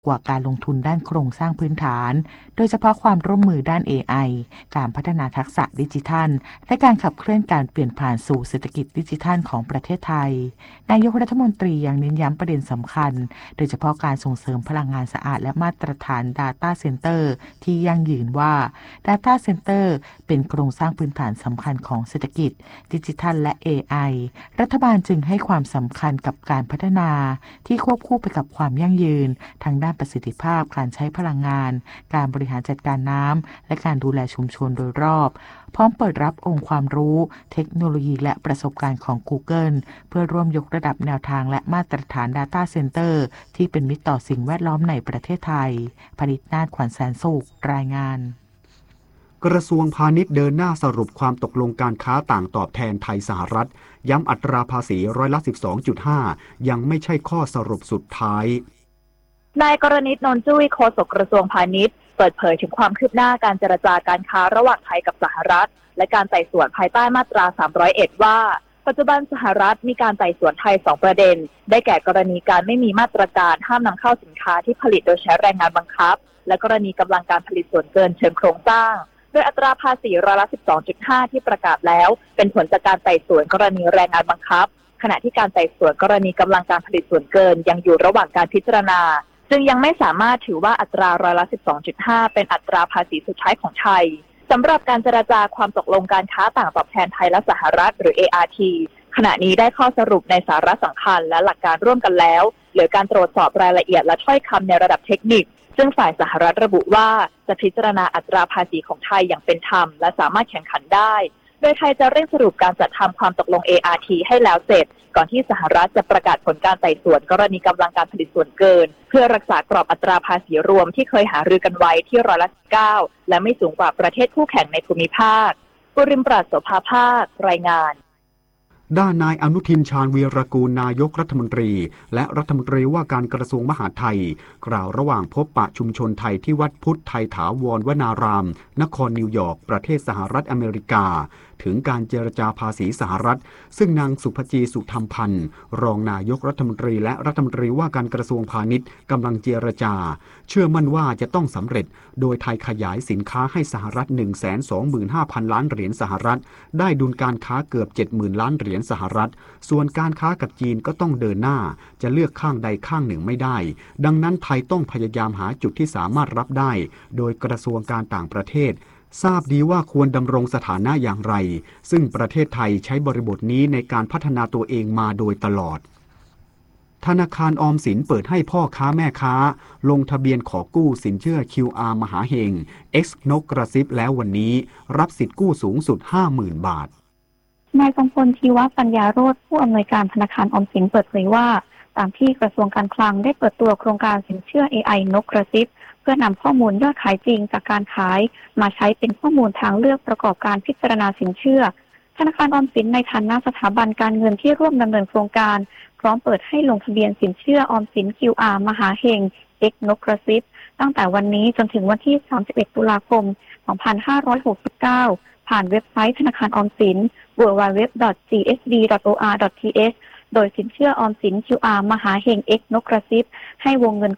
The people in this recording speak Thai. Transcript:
กว่าการลงทุนด้านโครงสร้างพื้นฐานโดยเฉพาะความร่วมมือด้าน AI การพัฒนาทักษะดิจิทัลและการขับเคลื่อนการเปลี่ยนผ่านสู่เศรษฐกิจดิจิทัลของประเทศไทยนายกรัฐมนตรียังเน้นย้ำประเด็นสำคัญโดยเฉพาะการส่งเสริมพลังงานสะอาดและมาตรฐาน Data Center ที่ยั่งยืนว่า Data Center เป็นโครงสร้างพื้นฐานสำคัญของเศรษฐกิจดิจิทัลและ AI รัฐบาลจึงให้ความสำคัญกับการพัฒนาที่ควบคู่ไปกับความยั่งยืนทางด้านประสิทธิภาพการใช้พลังงานการบริหารจัดการน้ำและการดูแลชุมชนโดยรอบพร้อมเปิดรับองค์ความรู้เทคโนโลยีและประสบการณ์ของ Google เพื่อร่วมยกระดับแนวทางและมาตรฐาน Data Center ที่เป็นมิตรต่อสิ่งแวดล้อมในประเทศไทยผลิตนาฏขวัญแสนสุขรายงานกระทรวงพาณิชย์เดินหน้าสรุปความตกลงการค้าต่างตอบแทนไทยสหรัฐย้ำอัตราภาษีร้อยละ 12.5 ยังไม่ใช่ข้อสรุปสุดท้ายนายกรณิต นนท์จุ้ยโฆษกกระทรวงพาณิชย์เปิดเผยถึงความคืบหน้าการเจรจาการค้าระหว่างไทยกับสหรัฐและการไต่สวนภายใต้มาตรา 301 ว่าปัจจุบันสหรัฐมีการไต่สวนไทย2ประเด็นได้แก่กรณีการไม่มีมาตรการห้ามนำเข้าสินค้าที่ผลิตโดยใช้แรงงานบังคับและกรณีกำลังการผลิตส่วนเกินเชิงโครงสร้างโดยอัตราภาษีร้อยละ 12.5 ที่ประกาศแล้วเป็นผลจากการไต่สวนกรณีแรงงานบังคับขณะที่การไต่สวนกรณีกำลังการผลิตส่วนเกินยังอยู่ระหว่างการพิจารณาจึงยังไม่สามารถถือว่าอัตราร้อยละ 12.5 เป็นอัตราภาษีสุดท้ายของไทยสำหรับการเจรจาความตกลงการค้าต่างตอบแทนไทยและสหรัฐหรือ ART ขณะนี้ได้ข้อสรุปในสาระสำคัญและหลักการร่วมกันแล้วเหลือการตรวจสอบรายละเอียดและถ้อยคำในระดับเทคนิคซึ่งฝ่ายสหรัฐระบุว่าจะพิจารณาอัตราภาษีของไทยอย่างเป็นธรรมและสามารถแข่งขันได้โดยไทยจะเร่งสรุปการจัดทำความตกลง ART ให้แล้วเสร็จก่อนที่สหรัฐจะประกาศผลการไต่สวนกรณีกำลังการผลิตส่วนเกินเพื่อรักษากรอบอัตราภาษีรวมที่เคยหารือกันไว้ที่ร้อยละ 9 และไม่สูงกว่าประเทศคู่แข่งในภูมิภาคกุริมปราศโสภาภาครายงานด้านนายอนุทินชาญวีรกูลนายกรัฐมนตรีและรัฐมนตรีว่าการกระทรวงมหาดไทยกล่าวระหว่างพบปะชุมชนไทยที่วัดพุทธไทยถาวรวนารามนครนิวยอร์กประเทศสหรัฐอเมริกาถึงการเจรจาภาษีสหรัฐซึ่งนางสุภจีสุธรรมพันธ์รองนายกรัฐมนตรีและรัฐมนตรีว่าการกระทรวงพาณิชย์กำลังเจรจาเชื่อมั่นว่าจะต้องสำเร็จโดยไทยขยายสินค้าให้สหรัฐ 125,000 ล้านเหรียญสหรัฐได้ดุลการค้าเกือบ 70,000 ล้านเหรียญสหรัฐส่วนการค้ากับจีนก็ต้องเดินหน้าจะเลือกข้างใดข้างหนึ่งไม่ได้ดังนั้นไทยต้องพยายามหาจุดที่สามารถรับได้โดยกระทรวงการต่างประเทศทราบดีว่าควรดำรงสถานะอย่างไรซึ่งประเทศไทยใช้บริบทนี้ในการพัฒนาตัวเองมาโดยตลอดธนาคารออมสินเปิดให้พ่อค้าแม่ค้าลงทะเบียนขอกู้สินเชื่อ QR มหาเฮง X นกกระซิบแล้ววันนี้รับสิทธิ์กู้สูงสุด 50,000 บาทนายกำพล ชีวปัญญาโรจน์ผู้อำนวยการธนาคารออมสินเปิดเผยว่าตามที่กระทรวงการคลังได้เปิดตัวโครงการสินเชื่อ AI นกกระซิบเพื่อนำข้อมูลยอดขายจริงจากการขายมาใช้เป็นข้อมูลทางเลือกประกอบการพิจารณาสินเชื่อธนาคารออมสินในฐานะสถาบันการเงินที่ร่วมดำเนินโครงการพร้อมเปิดให้ลงทะเบียนสินเชื่อออมสิน QR มหาเฮง X นกกระซิบตั้งแต่วันนี้จนถึงวันที่ 31 ตุลาคม 2569 ผ่านเว็บไซต์ธนาคารออมสิน www.gsb.or.th โดยสินเชื่อออมสิน QR มหาเฮง X นกกระซิบให้วงเงิน